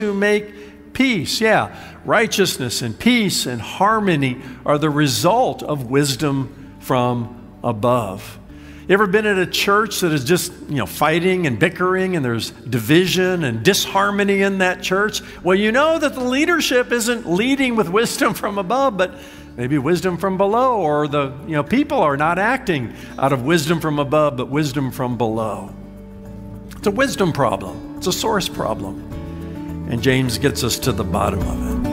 to make peace. Yeah, righteousness and peace and harmony are the result of wisdom from above. You ever been at a church that is just, fighting and bickering, and there's division and disharmony in that church? Well, you know that the leadership isn't leading with wisdom from above, but maybe wisdom from below, or the people are not acting out of wisdom from above, but wisdom from below. It's a wisdom problem. It's a source problem. And James gets us to the bottom of it.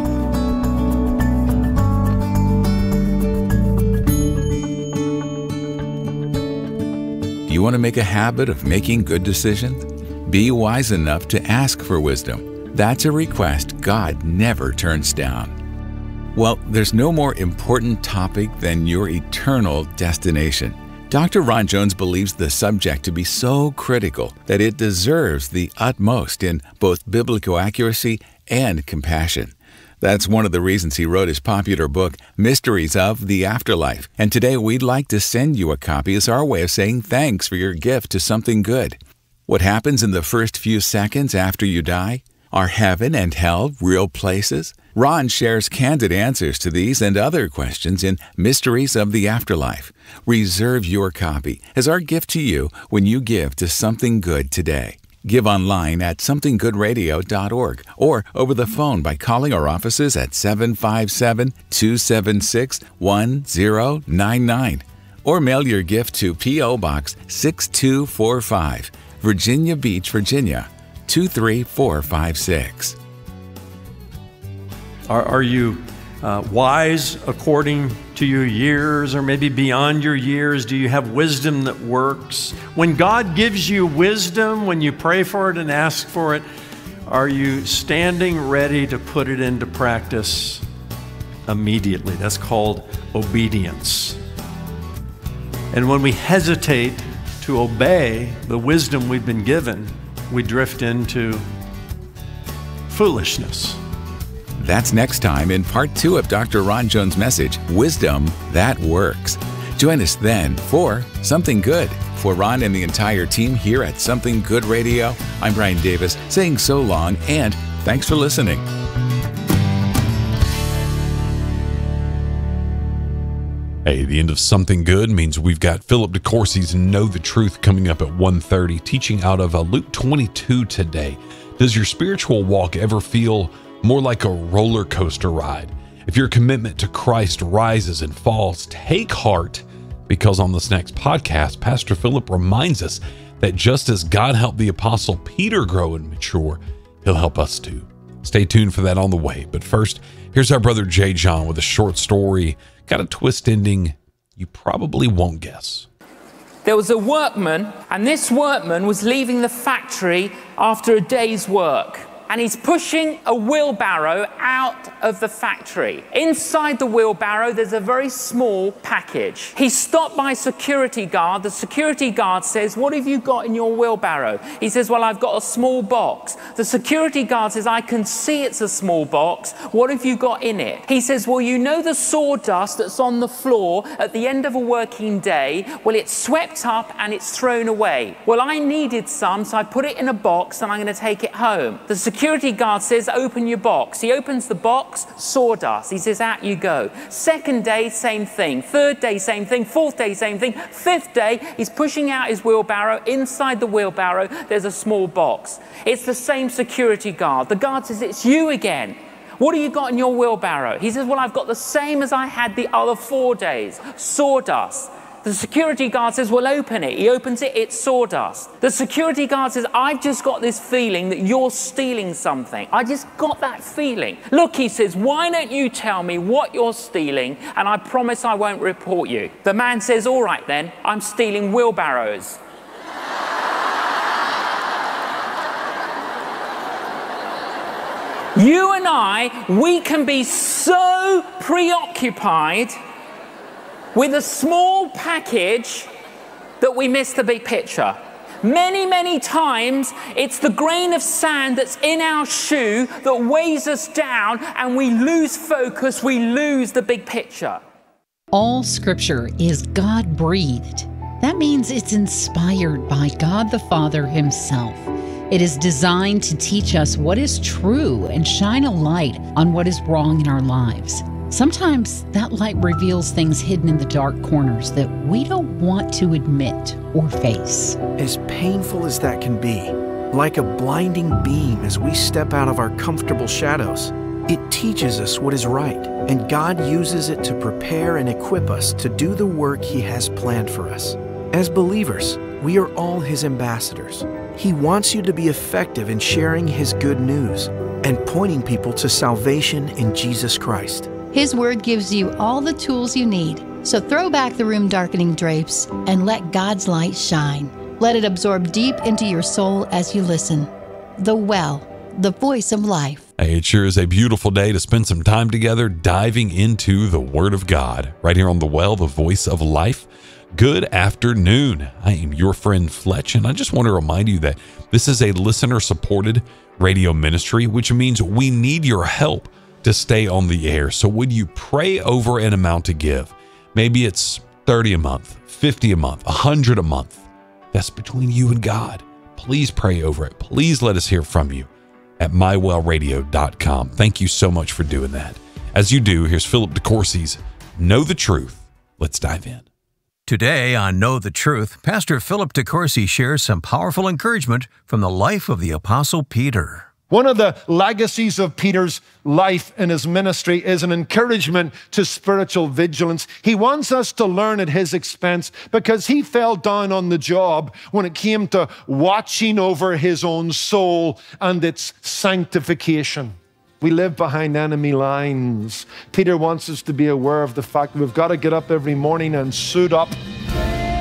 Do you want to make a habit of making good decisions? Be wise enough to ask for wisdom. That's a request God never turns down. Well, there's no more important topic than your eternal destination. Dr. Ron Jones believes the subject to be so critical that it deserves the utmost in both biblical accuracy and compassion. That's one of the reasons he wrote his popular book, Mysteries of the Afterlife. And today we'd like to send you a copy as our way of saying thanks for your gift to something good. What happens in the first few seconds after you die? Are heaven and hell real places? Ron shares candid answers to these and other questions in Mysteries of the Afterlife. Reserve your copy as our gift to you when you give to Something Good today. Give online at somethinggoodradio.org or over the phone by calling our offices at 757-276-1099. Or mail your gift to P.O. Box 6245, Virginia Beach, Virginia, 23456. Are you wise according to your years, or maybe beyond your years? Do you have wisdom that works? When God gives you wisdom, when you pray for it and ask for it, are you standing ready to put it into practice immediately? That's called obedience. And when we hesitate to obey the wisdom we've been given, we drift into foolishness. That's next time in part 2 of Dr. Ron Jones' message, Wisdom That Works. Join us then for Something Good. For Ron and the entire team here at Something Good Radio, I'm Brian Davis saying so long and thanks for listening. Hey, the end of Something Good means we've got Philip DeCourcy's Know the Truth coming up at 1:30, teaching out of Luke 22 today. Does your spiritual walk ever feel more like a roller coaster ride? If your commitment to Christ rises and falls, take heart, because on this next podcast, Pastor Philip reminds us that just as God helped the Apostle Peter grow and mature, he'll help us too. Stay tuned for that on the way. But first, here's our brother Jay John with a short story, got a twist ending you probably won't guess. There was a workman, and this workman was leaving the factory after a day's work. And he's pushing a wheelbarrow out of the factory. Inside the wheelbarrow, there's a very small package. He's stopped by a security guard. The security guard says, "What have you got in your wheelbarrow?" He says, "Well, I've got a small box." The security guard says, "I can see it's a small box. What have you got in it?" He says, "Well, you know the sawdust that's on the floor at the end of a working day? Well, it's swept up and it's thrown away. Well, I needed some, so I put it in a box and I'm going to take it home." The security guard says, "Open your box." He opens the box, sawdust. He says, "Out you go." Second day, same thing. Third day, same thing. Fourth day, same thing. Fifth day, he's pushing out his wheelbarrow. Inside the wheelbarrow, there's a small box. It's the same security guard. The guard says, "It's you again. What have you got in your wheelbarrow?" He says, "Well, I've got the same as I had the other 4 days, sawdust." The security guard says, "Well, open it." He opens it, it's sawdust. The security guard says, "I've just got this feeling that you're stealing something. I just got that feeling." "Look," he says, "why don't you tell me what you're stealing, and I promise I won't report you." The man says, "All right then, I'm stealing wheelbarrows." You and I, we can be so preoccupied with a small package that we miss the big picture. Many, many times, it's the grain of sand that's in our shoe that weighs us down, and we lose focus, we lose the big picture. All Scripture is God-breathed. That means it's inspired by God the Father Himself. It is designed to teach us what is true and shine a light on what is wrong in our lives. Sometimes that light reveals things hidden in the dark corners that we don't want to admit or face. As painful as that can be, like a blinding beam as we step out of our comfortable shadows, it teaches us what is right, and God uses it to prepare and equip us to do the work He has planned for us. As believers, we are all His ambassadors. He wants you to be effective in sharing His good news and pointing people to salvation in Jesus Christ. His Word gives you all the tools you need. So throw back the room-darkening drapes and let God's light shine. Let it absorb deep into your soul as you listen. The Well, the voice of life. Hey, it sure is a beautiful day to spend some time together diving into the Word of God. Right here on The Well, the voice of life. Good afternoon. I am your friend Fletch, and I just want to remind you that this is a listener-supported radio ministry, which means we need your help to stay on the air. So would you pray over an amount to give? Maybe it's 30 a month, 50 a month, 100 a month. That's between you and God. Please pray over it. Please let us hear from you at mywellradio.com. Thank you so much for doing that. As you do, here's Philip DeCourcy's Know the Truth. Let's dive in. Today on Know the Truth, Pastor Philip DeCourcy shares some powerful encouragement from the life of the Apostle Peter. One of the legacies of Peter's life and his ministry is an encouragement to spiritual vigilance. He wants us to learn at his expense because he fell down on the job when it came to watching over his own soul and its sanctification. We live behind enemy lines. Peter wants us to be aware of the fact that we've got to get up every morning and suit up